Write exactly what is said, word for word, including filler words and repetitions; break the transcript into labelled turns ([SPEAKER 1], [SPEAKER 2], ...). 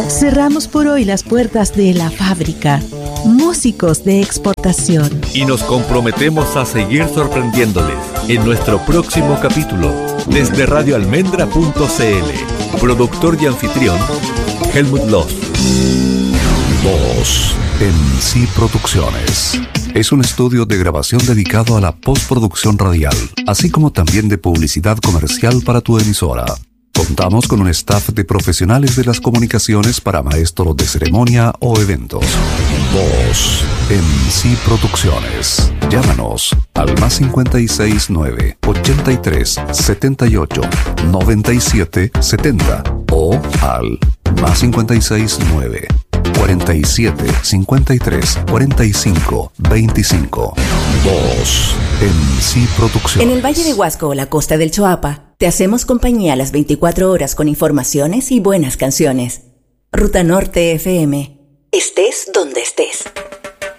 [SPEAKER 1] Cerramos por hoy las puertas de la fábrica. Músicos de exportación.
[SPEAKER 2] Y nos comprometemos a seguir sorprendiéndoles en nuestro próximo capítulo. Desde radio almendra punto c l. Productor y anfitrión, Helmut Loss.
[SPEAKER 3] Voz en Sí Producciones. Es un estudio de grabación dedicado a la postproducción radial, así como también de publicidad comercial para tu emisora. Contamos con un staff de profesionales de las comunicaciones para maestros de ceremonia o eventos. Voz en Sí Producciones. Llámanos al más cincuenta y seis nueve, ochenta y tres, setenta y ocho, noventa y siete, setenta o al más cincuenta y seis nueve, cuarenta y siete, cincuenta y tres, cuarenta y cinco, veinticinco. Voz en Sí Producciones.
[SPEAKER 4] En el Valle de Huasco o la costa del Choapa, te hacemos compañía las veinticuatro horas con informaciones y buenas canciones. Ruta Norte F M. Estés donde estés.